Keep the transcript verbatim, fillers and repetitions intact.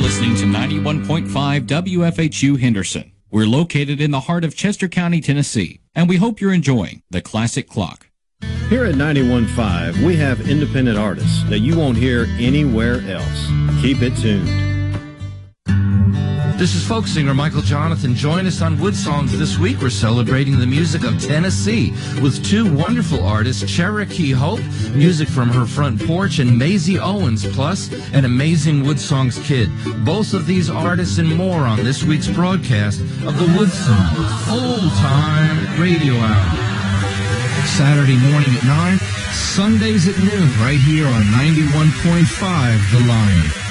listening to ninety-one point five W F H U Henderson. We're located in the heart of Chester County, Tennessee, and we hope you're enjoying the Classic Clock. Here at ninety-one point five, we have independent artists that you won't hear anywhere else. Keep it tuned. This is folk singer Michael Jonathan. Join us on Wood Songs this week. We're celebrating the music of Tennessee with two wonderful artists, Cherokee Hope, music from her front porch, and Maisie Owens, plus an amazing Wood Songs kid. Both of these artists and more on this week's broadcast of the Wood Songs Full-Time Radio Hour. Saturday morning at nine, Sundays at noon, right here on ninety-one point five The Line.